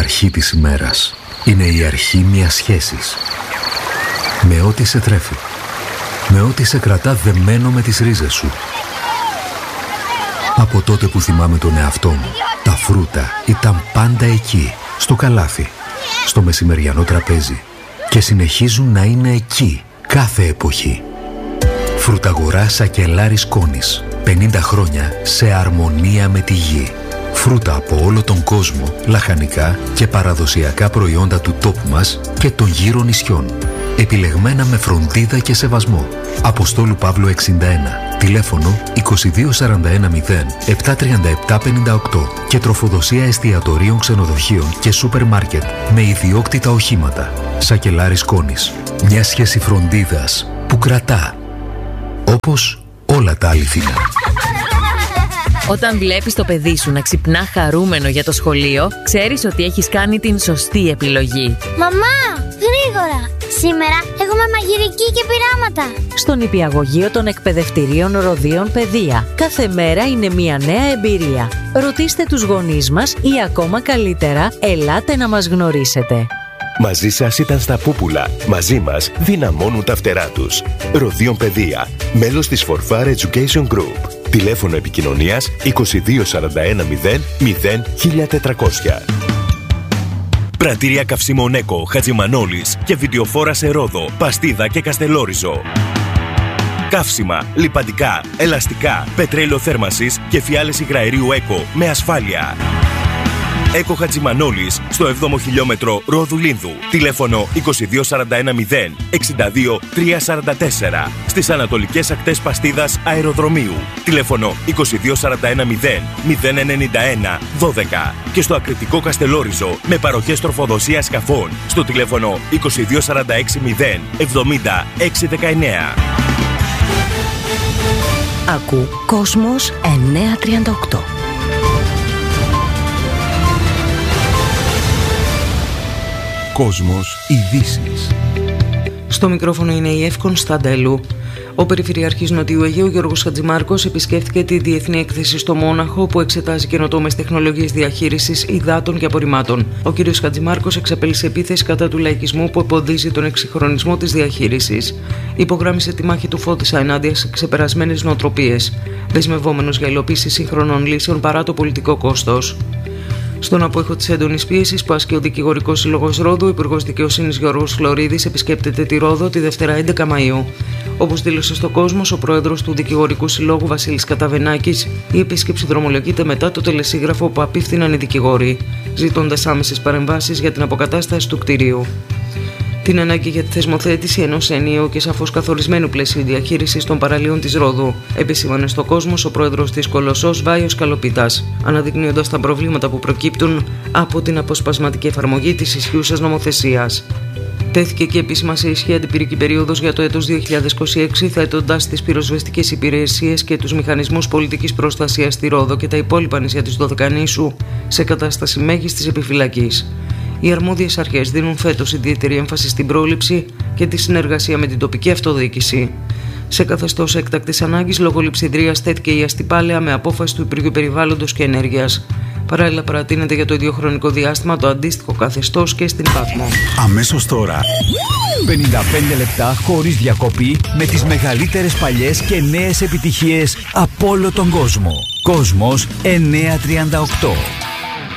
αρχή της ημέρας. Είναι η αρχή μιας σχέσης. Με ό,τι σε τρέφει. Με ό,τι σε κρατά δεμένο με τις ρίζες σου. Από τότε που θυμάμαι τον εαυτό μου, τα φρούτα ήταν πάντα εκεί, στο καλάθι, στο μεσημεριανό τραπέζι και συνεχίζουν να είναι εκεί κάθε εποχή. Φρουταγορά Σακελάρης Κόνης. 50 χρόνια σε αρμονία με τη γη. Φρούτα από όλο τον κόσμο, λαχανικά και παραδοσιακά προϊόντα του τόπου μας και των γύρω νησιών. Επιλεγμένα με φροντίδα και σεβασμό. Αποστόλου Παύλου 61. Τηλέφωνο 2241 73758 και τροφοδοσία εστιατορίων, ξενοδοχείων και σούπερ μάρκετ με ιδιόκτητα οχήματα. Σακελάρης Κόνης. Μια σχέση φροντίδας που κρατά. Όπως όλα τα αληθινά. Όταν βλέπεις το παιδί σου να ξυπνά χαρούμενο για το σχολείο, ξέρεις ότι έχεις κάνει την σωστή επιλογή. Μαμά, γρήγορα! Σήμερα έχουμε μαγειρική και πειράματα. Στο νηπιαγωγείο των εκπαιδευτηρίων Ροδίων Παιδεία. Κάθε μέρα είναι μια νέα εμπειρία. Ρωτήστε τους γονείς μας ή ακόμα καλύτερα, ελάτε να μας γνωρίσετε. Μαζί σας ήταν στα πούπουλα. Μαζί μας δυναμώνουν τα φτερά τους. Ροδίων Παιδεία. Μέλος της Forfar Education Group. Τηλέφωνο επικοινωνίας 2241 0 1400. Πρατήρια καυσίμων Έκο, Χατζημανόλης και βιντεοφόρα σε Ρόδο, Παστίδα και Καστελόριζο. Καύσιμα, λιπαντικά, ελαστικά, πετρέλαιο θέρμανσης και φιάλες υγραερίου Έκο με ασφάλεια. Έκο Χατζημανόλης στο 7ο χιλιόμετρο Ρόδου Λίνδου. Τηλέφωνο 2241 0 62 344. Στις ανατολικές ακτές Παστίδας Αεροδρομίου. Τηλέφωνο 2241 0 091 12. Και στο ακριτικό Καστελόριζο με παροχές τροφοδοσίας σκαφών στο τηλέφωνο 2246 0 70 619. Ακού Κόσμος 938. Κόσμος ειδήσεις. Στο μικρόφωνο είναι η Εύη Κωνσταντέλου. Ο Περιφερειάρχης Νοτιού Αιγαίου Γιώργος Χατζημάρκος επισκέφθηκε τη Διεθνή Έκθεση στο Μόναχο που εξετάζει καινοτόμες τεχνολογίες διαχείρισης υδάτων και απορριμμάτων. Ο κ. Χατζημάρκος εξαπέλυσε επίθεση κατά του λαϊκισμού που εμποδίζει τον εξυγχρονισμό της διαχείρισης. Υπογράμμισε τη μάχη του Φώτισσα ενάντια σε ξεπερασμένες νοοτροπίες, δεσμευόμενος για υλοποίηση σύγχρονων λύσεων παρά το πολιτικό κόστος. Στον απόϊχο της έντονης πίεσης που ασκεί ο Δικηγορικός Σύλλογος Ρόδου, ο Υπουργός Δικαιοσύνης Γιώργος Φλωρίδης επισκέπτεται τη Ρόδο τη Δευτέρα 11 Μαΐου. Όπως δήλωσε στο Κόσμος ο πρόεδρος του Δικηγορικού Συλλόγου Βασίλης Καταβενάκης, η επίσκεψη δρομολογείται μετά το τελεσίγραφο που απίφθηναν οι δικηγόροι, ζητώντας άμεσες παρεμβάσεις για την αποκατάσταση του κτηρίου. Την ανάγκη για τη θεσμοθέτηση ενός ενιαίου και σαφώς καθορισμένου πλαισίου διαχείρισης των παραλίων της Ρόδου, επισήμανε στο Κόσμος ο πρόεδρος της Κολοσσός Βάιος Καλοπίτας, αναδεικνύοντας τα προβλήματα που προκύπτουν από την αποσπασματική εφαρμογή της ισχύουσας νομοθεσίας. Τέθηκε και επίσημα σε ισχύ αντιπυρική περίοδος για το έτος 2026, θέτοντας τις πυροσβεστικές υπηρεσίες και τους μηχανισμούς πολιτικής προστασίας στη Ρόδο και τα υπόλοιπα νησιά της Δωδεκανήσου σε κατάσταση μέγιστης επιφυλακής. Οι αρμόδιες αρχές δίνουν φέτος ιδιαίτερη έμφαση στην πρόληψη και τη συνεργασία με την τοπική αυτοδιοίκηση. Σε καθεστώς έκτακτης ανάγκης, λόγω λειψιδρίας, θέθηκε η Αστυπάλαια με απόφαση του Υπουργείου Περιβάλλοντος και Ενέργειας. Παράλληλα, παρατείνεται για το ίδιο χρονικό διάστημα το αντίστοιχο καθεστώς και στην Πάτμο. Αμέσως τώρα, 55 λεπτά χωρίς διακοπή με τις μεγαλύτερες παλιές και νέες επιτυχίες από όλο τον κόσμο. Κόσμος 938.